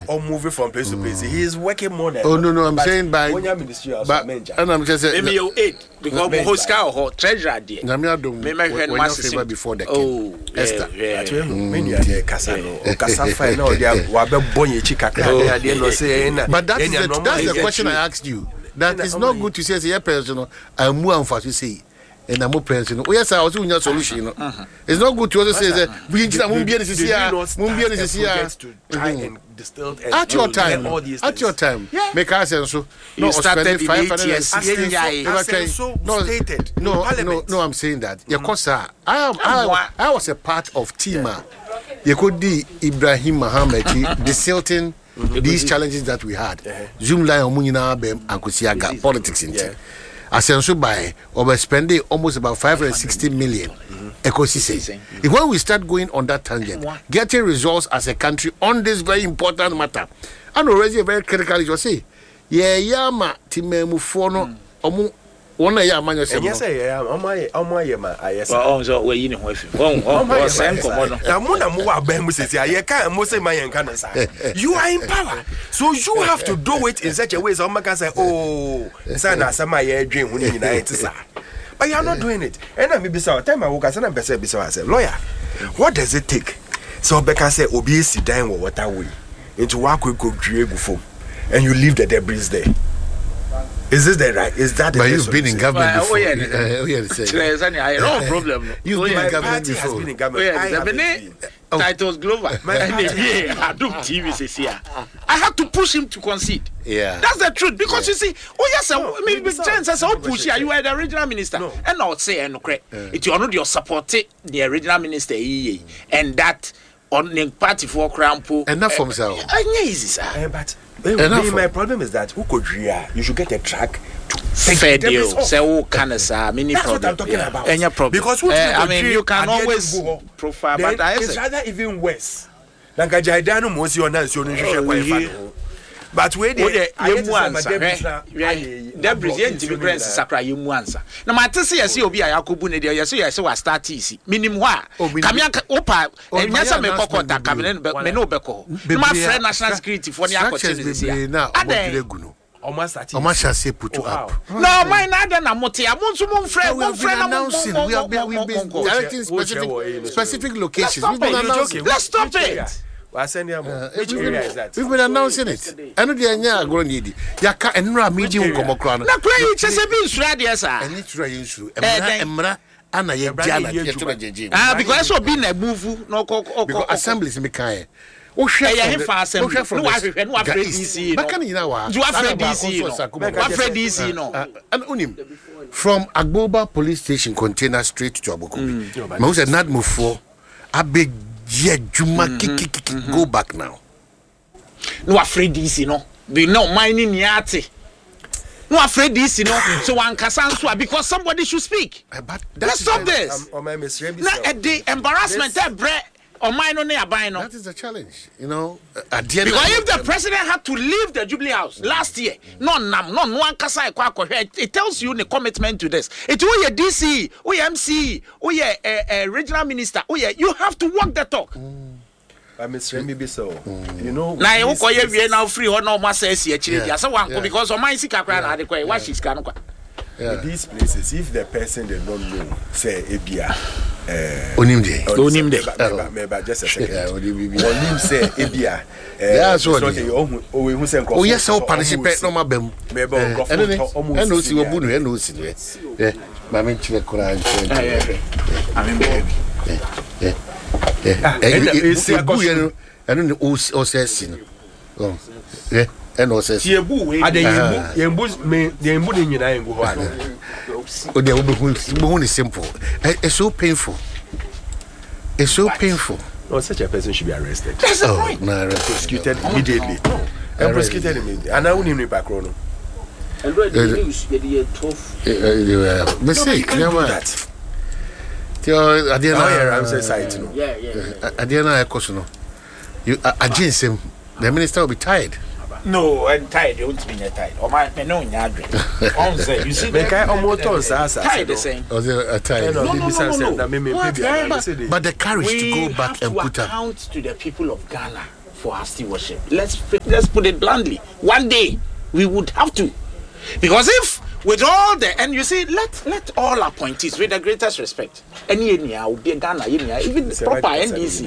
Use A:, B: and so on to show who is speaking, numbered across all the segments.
A: or moving from place to place. He is working more than.
B: Oh no, I'm saying by.
A: But
B: and I'm just saying.
C: Maybe your 8 because Hoska or treasurer there.
B: When favor before the king.
C: Oh,
B: Esther.
A: When you are there, Kasafai, no, they are Wabeboye Chikaka.
B: But that's the question I asked you. That is not good to say as a person. I'm more for to say. And I'm more person. Oh yes, I was doing your solution. It's not good to also say that we need at your time. At your time, make us so.
C: No, started 500 years.
B: No, I'm saying that. Because I was a part of Tima. You could be Ibrahim Mohammed, the Sultan. These challenges that we had, Zoom line Munina Bem and Kusiaga politics in it. Asenso by overspending almost about 560 million. If when we start going on that tangent, getting results as a country on this very important matter, and already very critical, you say, yama timemu fono omu. One year, man, yes,
A: yes, on my yes.
C: Oh, so we're in with you. You
A: are in power, so you have to do it in such a way. Some can say, oh, Sana, some my dream when you but you are not doing it. And I'm beside time I woke as an beside lawyer. What does it take? So Becca said, obese dying water way into work we could create before, and you leave the debris there. Is this the right? Is that the
B: but you've been in government before.
C: No problem.
B: You've been in government
C: before. Titles Global. I do TV says here. I had to push him to concede.
B: Yeah.
C: That's the truth. Because you see, maybe Jen says, oh, push you. You are the original minister. No. And I'll say, no, it's you are not your supporting the original minister, and that on the party for Crampo.
B: And not from Sao.
A: Easy, sir. But my problem is that you should get a track to
C: fair deal. Say who can say many
A: that's
C: problem.
A: What I'm talking about.
C: Any problem.
A: Because
C: I mean you can always profile, but
A: it's rather even worse. Like a Jaidano Mosi on us, but where they
C: Debris immigrants sakra you answer. No matter say yes obi ayakobu ne dey yes we start easy. Minimum wa. Kamia opa nyasa me kokota kamene me no beko. My friend national security for the opportunity here.
B: Almost shall say put you up.
C: No, my nada na mote. One friend
B: announcing. We've been directing specific locations. We've been announcing.
C: Let's stop it.
A: Which area is that?
B: We've been announcing it. I know the anya agro need. Yaka enra medium komo kra no.
C: Na kra yi chese bi nsura de sa.
B: Eni tura yi nsuru. Emra ana ye jana ye tura jeje.
C: Because so be na move no
B: because assemblies me kan.
C: O hwe ya hefa assembly. No wa hwe no afred DC no.
B: Baka ni na wa.
C: Do afred DC no. Afred DC no.
B: And unim from Agboba police station container straight to Abokobi. Me say not move for abeg Juma go back now.
C: No afraid this, no. Be no mining yate. No afraid this, no. So one can because somebody should speak.
B: But
C: let's stop this. Now at the embarrassment that bread or mine on their buying.
B: That is a challenge, you know.
C: Because if the president had to leave the Jubilee House last year, no one kasai kwako. It tells you the commitment to this. It's who your DC, who your MC, who your regional minister, who you have to walk the talk.
A: Maybe so. You know.
C: Now you go here now free or no more says here. So one because of my sick adequate. What she's can.
A: In these places, if the person they don't know, say Ebia,
B: Onimde,
A: just a second. Onim say Ebia.
B: That's what.
A: Oh
B: yes, so participate no mabem. And no see Obunu, and no see. Yeah, Mammy Chekura. I don't know who says, yeah. And also, is simple. It's so painful. It's so painful.
A: No, such a person should be arrested.
C: That's the point.
B: No,
A: prosecuted immediately. And prosecuted immediately. And I wouldn't even back on.
C: And what the news? You're tough.
A: I'm saying,
C: yeah.
B: You against him, the minister will be tired.
C: No, I'm tired. You won't be tired. Or my no, you see,
A: the guy almost
C: tired the same.
B: Or they tired.
C: No.
B: But the courage to go back and put up.
C: account to the people of Ghana for our stewardship. Let's put it bluntly. One day we would have to, because if with all the, and you see, let all appointees, with the greatest respect, any will be Ghana, even the proper NDC.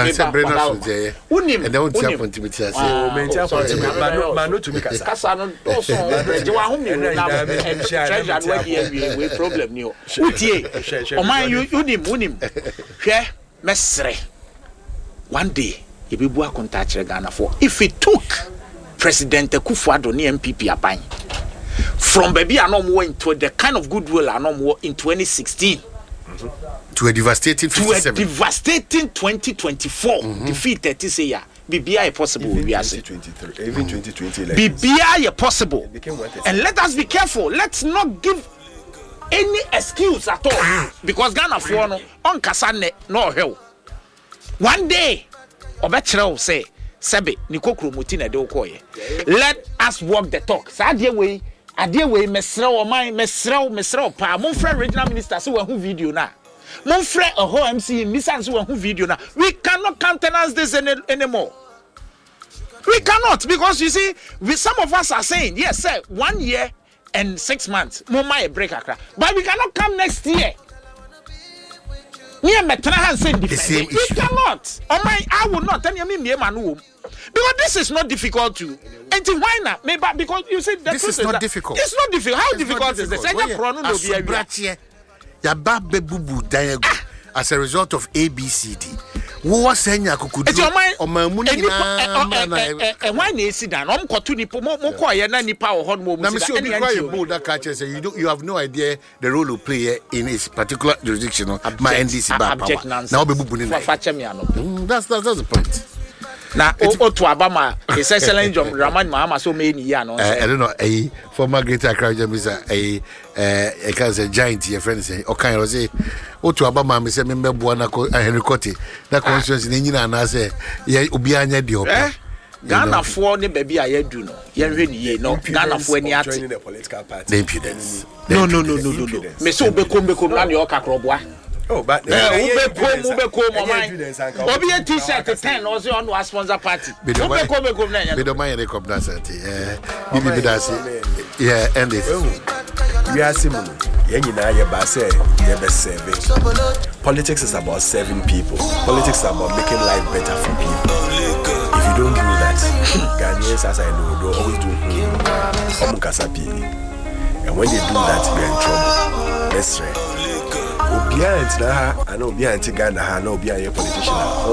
B: And don't tell me to say,
C: one day, you will work on Ghana for if it took President Akufo-Addo MPP appoint. From baby I know more into the kind of goodwill I know more in 2016
B: to a devastating 57.
C: To a devastating 2024 defeated this year. BBI possible we are saying
A: 2023 even 2020
C: BBI possible, and let us be careful. Let's not give any excuse at all because Ghana for no on kasane no hell. One day obetchero say sebe niko kromoti na de okoye. Let us walk the talk. Sadie way Adeway mesrel man mesrel pa mon friend regional minister so we video na mon friend a whole MC misan so we video na. We cannot countenance this anymore. We cannot, because you see some of us are saying yes sir 1 year and 6 months mo my break akra, but we cannot come next year. We cannot. I will not tell you me man. Because this is not difficult to. And why not? Maybe because you see
B: this is not difficult.
C: It's not difficult. How difficult is this?
B: As a result of ABCD. Who was saying I could do
C: why they sit down?
B: You have no idea the role of player in his particular jurisdiction. My NDC now that's the point.
C: Now, to Abama, His Excellency John Ramani Mahama so many years.
B: I don't know. A former greater crowd is a giant. Your friend say, okay, I say, oh, to Abama, Miss Member Buana Henry Cotti. That constituency in England, and I say, yeah, Ubianya Dio.
C: Ghana for the baby I do no. No, Ghana for any
A: joining the political party.
B: The impudence.
C: No. Me so bekom na your kakrobwa.
A: Oh, but
C: Ubeko, Obi a t-shirt 10 also on our sponsor party.
B: We don't mind any compensation. Yeah, and it.
A: We are similar. Politics is about serving people. Politics is about making life better for people. If you don't do that, Ghanaians, as I know, they always do and when they do that, we are in trouble. Let's try. I know behind Ghana, I know behind a politician.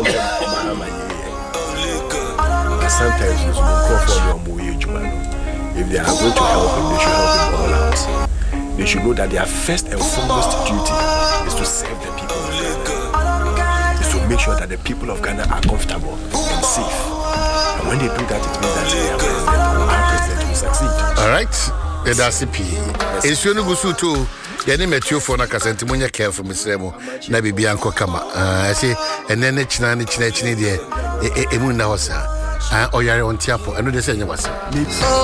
A: Sometimes you call for your movie. If they are going to help him, they should help him all out. They should know that their first and foremost duty is to serve the people of Ghana. Is to make sure that the people of Ghana are comfortable and safe. And when they do that, it means that their president or our president will succeed.
B: All right. That's the P. It's your Nugusu too. Yeni metio for na kasenti munya careful misremo na bibi anko kama I say enene china de emu na hosa oyare on tiapo eno de se nyawasa